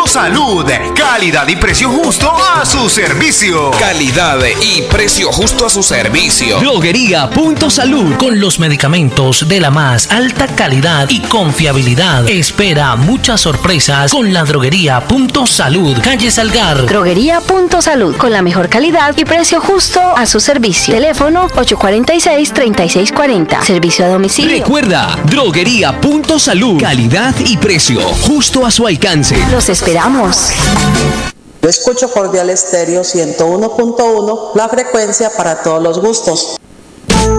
Salud. Calidad y precio justo a su servicio. Calidad y precio justo a su servicio. Droguería Punto Salud, con los medicamentos de la más alta calidad y confiabilidad. Espera muchas sorpresas con la Droguería Punto Salud, calle Salgar. Droguería Punto Salud, con la mejor calidad y precio justo a su servicio. Teléfono 846-3640. Servicio a domicilio. Recuerda, Droguería Punto Salud, calidad y precio justo a su alcance. Los esperamos. Yo escucho Cordial Estéreo 101.1, la frecuencia para todos los gustos.